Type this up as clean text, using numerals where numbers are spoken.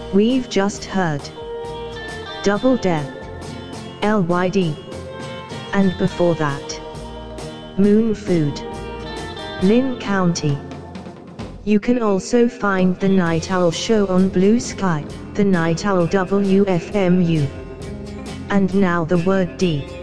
We've just heard Double Dare, LYD, and before that, Moon Food, Lynn County. You can also find The Night Owl Show on Blue Sky, The Night Owl WFMU. And now the word D.